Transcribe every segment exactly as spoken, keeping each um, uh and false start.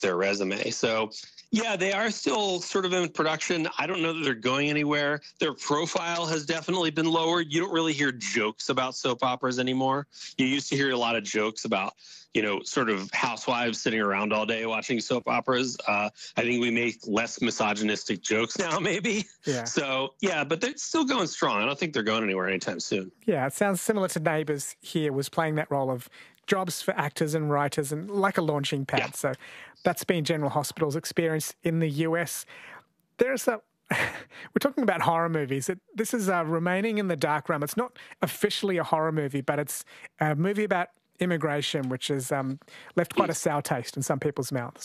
their resume. So, yeah, they are still sort of in production. I don't know that they're going anywhere. Their profile has definitely been lowered. You don't really hear jokes about soap operas anymore. You used to hear a lot of jokes about, you know, sort of housewives sitting around all day watching soap operas. Uh, I think we make less misogynistic jokes now, maybe. Yeah. So, yeah, but they're still going strong. I don't think they're going anywhere anytime soon. Yeah, it sounds similar to Neighbours here, was playing that role of jobs for actors and writers and like a launching pad. Yeah. So that's been General Hospital's experience in the U S. There's a... We're talking about horror movies. It, this is uh, Remaining in the Dark Room. It's not officially a horror movie, but it's a movie about immigration, which has um, left quite a sour taste in some people's mouths.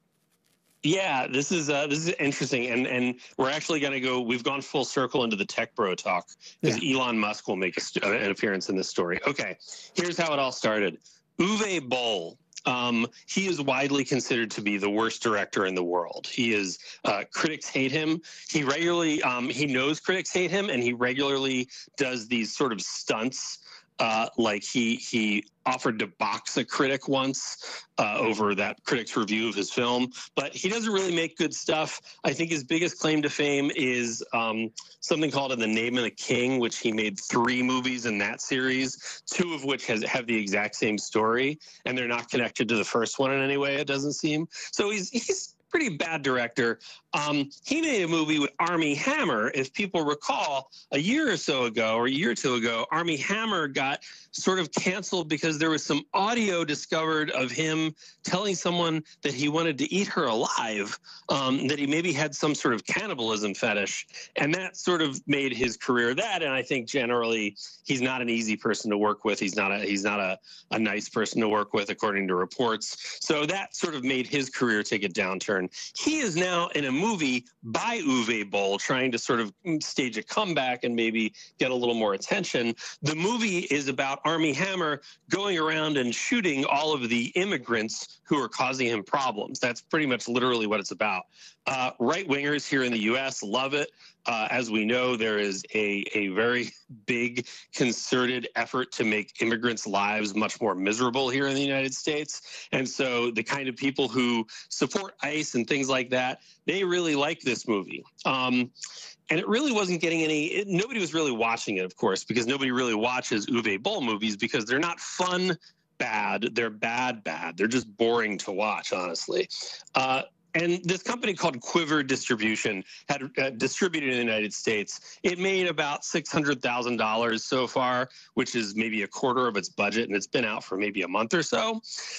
Yeah, this is uh, this is interesting, and and we're actually going to go. We've gone full circle into the tech bro talk because yeah. Elon Musk will make a, an appearance in this story. Okay, here's how it all started. Uwe Boll. Um, he is widely considered to be the worst director in the world. He is uh, critics hate him. He regularly um, he knows critics hate him, and he regularly does these sort of stunts. Uh, like he he offered to box a critic once uh, over that critic's review of his film, but he doesn't really make good stuff. I think his biggest claim to fame is um, something called In the Name of the King, which he made three movies in that series, two of which has have the exact same story, and they're not connected to the first one in any way, it doesn't seem. So he's he's pretty bad director. Um, he made a movie with Armie Hammer. If people recall, a year or so ago, or a year or two ago, Armie Hammer got sort of canceled because there was some audio discovered of him telling someone that he wanted to eat her alive, um, that he maybe had some sort of cannibalism fetish. And that sort of made his career that. And I think generally he's not an easy person to work with. He's not a, he's not a, a nice person to work with, according to reports. So that sort of made his career take a downturn. He is now in a movie by Uwe Boll trying to sort of stage a comeback and maybe get a little more attention. The movie is about Armie Hammer going around and shooting all of the immigrants who are causing him problems. That's pretty much literally what it's about. Uh, right-wingers here in the U S love it. Uh, as we know, there is a, a very big concerted effort to make immigrants' lives much more miserable here in the United States. And so the kind of people who support ICE and things like that, they really like this movie. Um, and it really wasn't getting any, it, nobody was really watching it, of course, because nobody really watches Uwe Boll movies because they're not fun bad. They're bad bad. They're just boring to watch, honestly. Uh, And this company called Quiver Distribution had uh, distributed in the United States. It made about six hundred thousand dollars so far, which is maybe a quarter of its budget, and it's been out for maybe a month or so.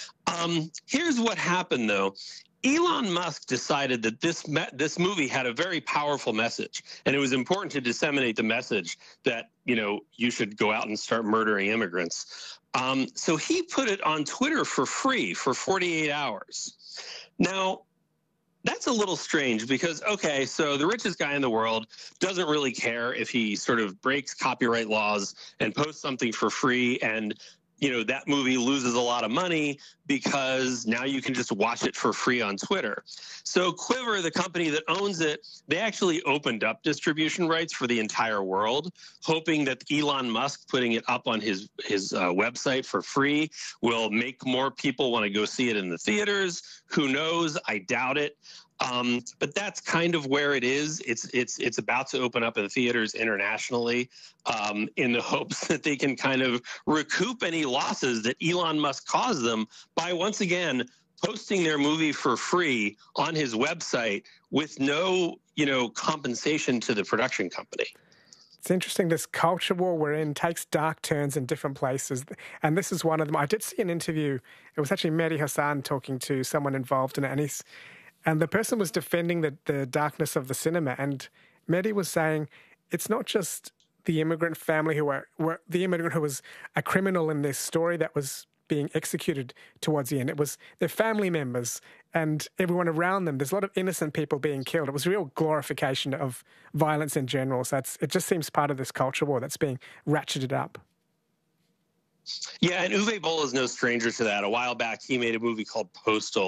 Um, here's what happened, though. Elon Musk decided that this me this movie had a very powerful message, and it was important to disseminate the message that, you know, you should go out and start murdering immigrants. Um, so he put it on Twitter for free for forty-eight hours. Now, that's a little strange because, okay, so the richest guy in the world doesn't really care if he sort of breaks copyright laws and posts something for free, and, you know, that movie loses a lot of money because now you can just watch it for free on Twitter. So Quiver, the company that owns it, they actually opened up distribution rights for the entire world, hoping that Elon Musk putting it up on his, his uh, website for free will make more people want to go see it in the theaters. Who knows? I doubt it. Um, but that's kind of where it is. It's it's it's about to open up in theaters internationally um, in the hopes that they can kind of recoup any losses that Elon Musk caused them by once again posting their movie for free on his website with no, you know, compensation to the production company. It's interesting, this culture war we're in takes dark turns in different places, and this is one of them. I did see an interview. It was actually Mehdi Hassan talking to someone involved in it, and he's And the person was defending the, the darkness of the cinema. And Mehdi was saying it's not just the immigrant family who were, were the immigrant who was a criminal in this story that was being executed towards the end. It was their family members and everyone around them. There's a lot of innocent people being killed. It was a real glorification of violence in general. So it's, it just seems part of this culture war that's being ratcheted up. Yeah, and Uwe Boll is no stranger to that. A while back, he made a movie called Postal,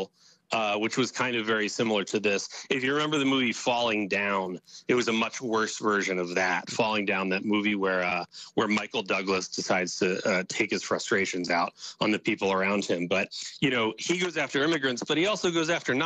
uh, which was kind of very similar to this. If you remember the movie Falling Down, it was a much worse version of that. Falling Down, that movie where uh, where Michael Douglas decides to uh, take his frustrations out on the people around him. But, you know, he goes after immigrants, but he also goes after